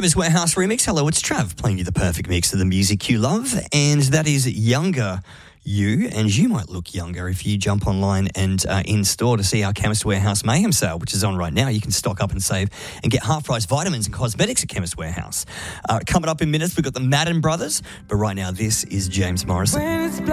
Chemist Warehouse remix. Hello, it's Trav playing you the perfect mix of the music you love, and that is Younger You, and you might look younger if you jump online and in store to see our Chemist Warehouse Mayhem sale, which is on right now. You can stock up and save and get half-price vitamins and cosmetics at Chemist Warehouse. Coming up in minutes, we've got the Madden Brothers, but right now this is James Morrison.